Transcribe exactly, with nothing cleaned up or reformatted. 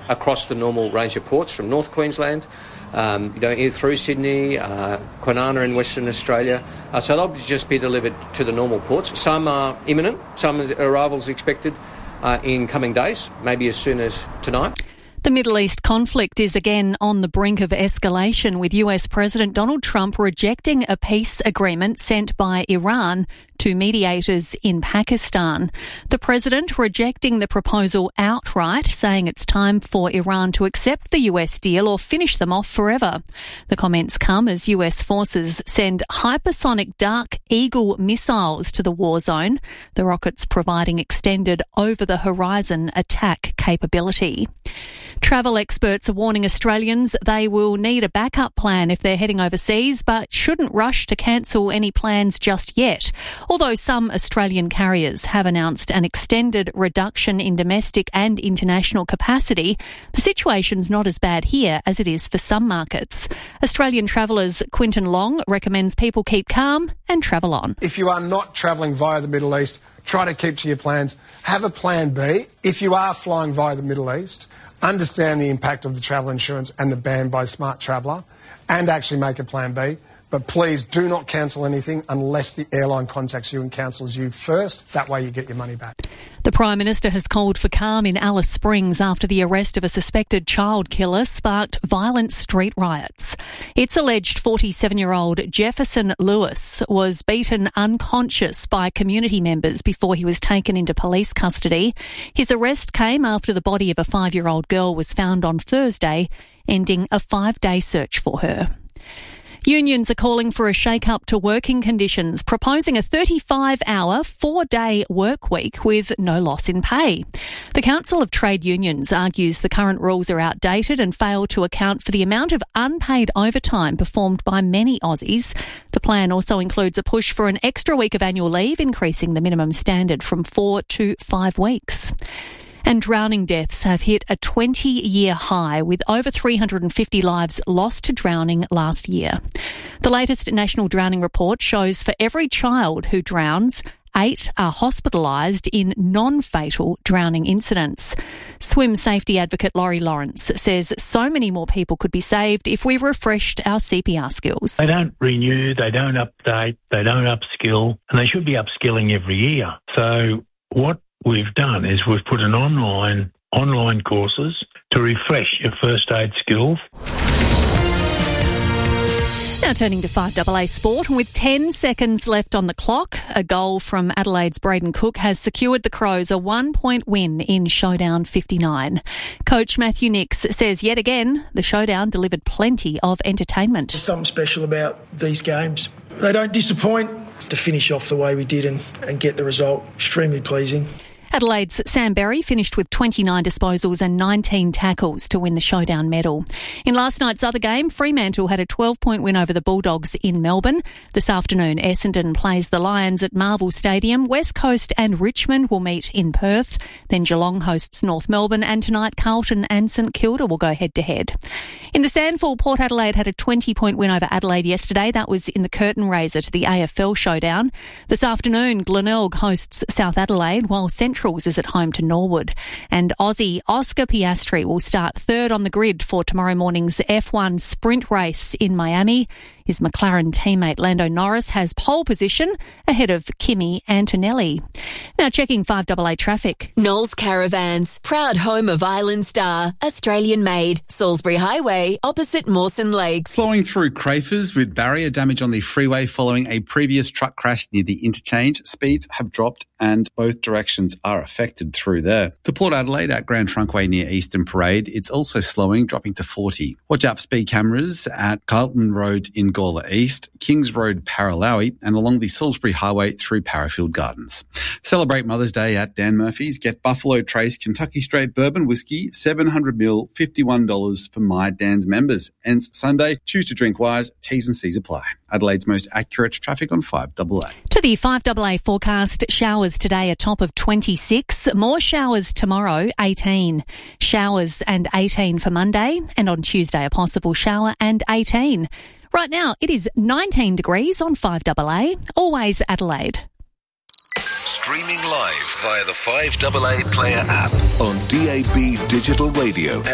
across the normal range of ports from North Queensland, um, you know, through Sydney, uh, Kwinana in Western Australia. Uh, so they'll just be delivered to the normal ports. Some are imminent, some arrivals expected uh, in coming days, maybe as soon as tonight. The Middle East conflict is again on the brink of escalation, with U S President Donald Trump rejecting a peace agreement sent by Iran to mediators in Pakistan. The president rejecting the proposal outright, saying it's time for Iran to accept the U S deal or finish them off forever. The comments come as U S forces send hypersonic Dark Eagle missiles to the war zone, the rockets providing extended over-the-horizon attack capability. Travel experts are warning Australians they will need a backup plan if they're heading overseas, but shouldn't rush to cancel any plans just yet. Although some Australian carriers have announced an extended reduction in domestic and international capacity, the situation's not as bad here as it is for some markets. Australian travellers Quinton Long recommends people keep calm and travel on. If you are not travelling via the Middle East, try to keep to your plans. Have a plan B. If you are flying via the Middle East, understand the impact of the travel insurance and the ban by Smart Traveller, and actually make a plan B. But please do not cancel anything unless the airline contacts you and cancels you first. That way you get your money back. The Prime Minister has called for calm in Alice Springs after the arrest of a suspected child killer sparked violent street riots. It's alleged forty-seven-year-old Jefferson Lewis was beaten unconscious by community members before he was taken into police custody. His arrest came after the body of a five-year-old girl was found on Thursday, ending a five-day search for her. Unions are calling for a shake-up to working conditions, proposing a thirty-five hour, four-day work week with no loss in pay. The Council of Trade Unions argues the current rules are outdated and fail to account for the amount of unpaid overtime performed by many Aussies. The plan also includes a push for an extra week of annual leave, increasing the minimum standard from four to five weeks. And drowning deaths have hit a twenty-year high, with over three hundred fifty lives lost to drowning last year. The latest National Drowning Report shows for every child who drowns, eight are hospitalised in non-fatal drowning incidents. Swim safety advocate Laurie Lawrence says so many more people could be saved if we refreshed our C P R skills. They don't renew, they don't update, they don't upskill, and they should be upskilling every year. So what we've done is we've put an online online courses to refresh your first aid skills. Now turning to five A A sport, and with ten seconds left on the clock, a goal from Adelaide's Braden Cook has secured the Crows a one-point win in Showdown fifty-nine. Coach Matthew Nix says yet again the Showdown delivered plenty of entertainment. There's something special about these games. They don't disappoint. To finish off the way we did and, and get the result, extremely pleasing. Adelaide's Sam Berry finished with twenty-nine disposals and nineteen tackles to win the Showdown medal. In last night's other game, Fremantle had a twelve-point win over the Bulldogs in Melbourne. This afternoon, Essendon plays the Lions at Marvel Stadium. West Coast and Richmond will meet in Perth. Then Geelong hosts North Melbourne, and tonight Carlton and St Kilda will go head-to-head. In the Sandful, Port Adelaide had a twenty-point win over Adelaide yesterday. That was in the curtain raiser to the A F L Showdown. This afternoon, Glenelg hosts South Adelaide, while Central is at home to Norwood. And Aussie Oscar Piastri will start third on the grid for tomorrow morning's F one sprint race in Miami. His McLaren teammate Lando Norris has pole position ahead of Kimi Antonelli. Now checking five A A traffic. Knowles Caravans, proud home of Island Star, Australian made, Salisbury Highway, opposite Mawson Lakes. Flowing through Crafers with barrier damage on the freeway following a previous truck crash near the interchange. Speeds have dropped and both directions are affected through there. To Port Adelaide at Grand Trunkway near Eastern Parade, it's also slowing, dropping to forty. Watch out for speed cameras at Carlton Road in Gawler East, Kings Road Paralowie, and along the Salisbury Highway through Parafield Gardens. Celebrate Mother's Day at Dan Murphy's. Get Buffalo Trace Kentucky Straight Bourbon Whiskey, seven hundred mil, fifty-one dollars for My Dan's members. Ends Sunday. Choose to drink wise. T's and C's apply. Adelaide's most accurate traffic on five A A. To the five A A forecast, showers today a top of twenty-six, more showers tomorrow, eighteen. Showers and eighteen for Monday, and on Tuesday a possible shower and eighteen. Right now it is nineteen degrees on five A A, always Adelaide. Streaming live via the five A A Player app on D A B Digital Radio.